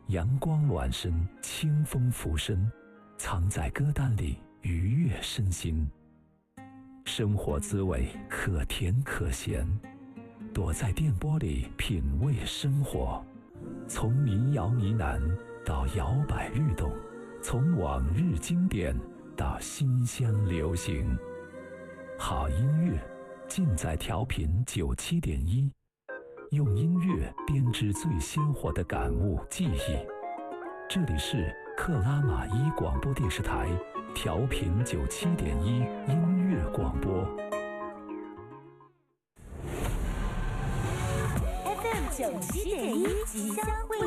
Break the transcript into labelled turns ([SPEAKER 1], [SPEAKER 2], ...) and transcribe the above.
[SPEAKER 1] 阳光暖身，清风拂身，藏在歌单里，愉悦身心。生活滋味可甜可咸，躲在电波里品味生活。从民谣呢喃到摇摆律动，从往日经典到新乡流行。好音乐尽在调频97.1，用音乐编织最鲜活的感悟记忆。这里是克拉玛依广播电视台调频97.1音乐广播。
[SPEAKER 2] FM 97.1吉祥汇